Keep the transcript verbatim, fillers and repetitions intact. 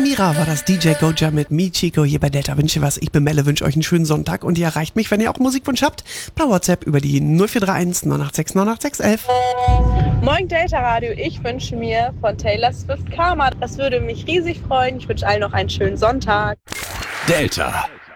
Mira war das D J Goja mit Me Chico hier bei Delta Wünsche was. Ich bin Melle, wünsche euch einen schönen Sonntag und ihr erreicht mich, wenn ihr auch einen Musikwunsch habt, per WhatsApp über die null vier drei eins neun acht sechs neun acht sechs eins eins. Moin Delta Radio, ich wünsche mir von Taylor Swift Karma. Das würde mich riesig freuen. Ich wünsche allen noch einen schönen Sonntag. Delta